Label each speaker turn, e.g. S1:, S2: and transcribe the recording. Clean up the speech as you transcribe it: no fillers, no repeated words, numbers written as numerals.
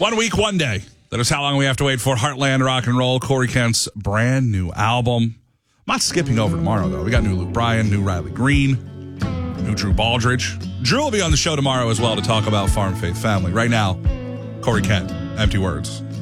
S1: 1 week, 1 day. That is how long we have to wait for Heartland Rock and Roll, Corey Kent's brand new album. I'm not skipping over tomorrow, though. We got new Luke Bryan, new Riley Green, new Drew Baldridge. Drew will be on the show tomorrow as well to talk about Farm Faith Family. Right now, Corey Kent, Empty Words.